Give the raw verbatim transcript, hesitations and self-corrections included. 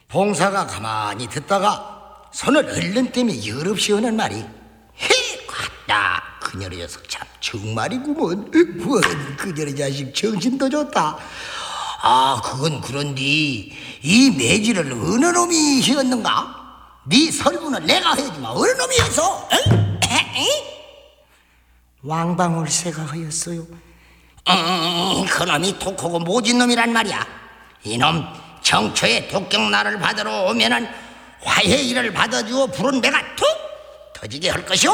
봉사가 가만히 듣다가 손을 얼른 떼며 열없이 하는 말이, 해 갔다 그녀의 녀석 참 정말이구먼. 뭔 그녀의 자식 정신도 좋다. 아 그건 그런디 이 매질을 어느 놈이 희었는가? 네 설문을 내가 해주마. 어느 놈이 해서? 왕방울새가 하였어요. 음, 그놈이 독하고 모진 놈이란 말이야. 이놈 정초에 독경날을 받으러 오면은 화해일을 받아주어 부른 내가 툭 터지게 할 것이오.